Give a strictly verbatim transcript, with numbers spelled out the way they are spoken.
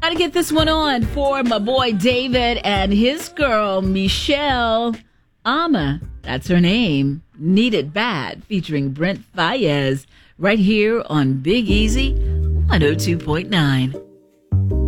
Gotta get this one on for my boy David and his girl Michelle. Ama, that's her name. Need It Bad, featuring Brent Fayez, right here on Big Easy one oh two point nine.